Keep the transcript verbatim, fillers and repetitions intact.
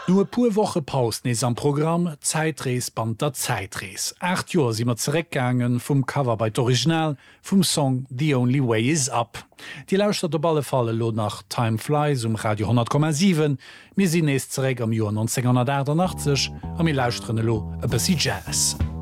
Nur pur Woche Paus nes am Programm Zeitrees band der Zeitrees. Acht Joer si mat zeregangen vum Cover bei Original vum Song The Only Way Is Up. Die lauscht der balle falle lo nach Time Flies um Radio hundert Komma sieben, mir sinn nees zereg am Joer neunzehnhundertachtundachtzig, a mir lauschtrenne lo e bisschen Jazz.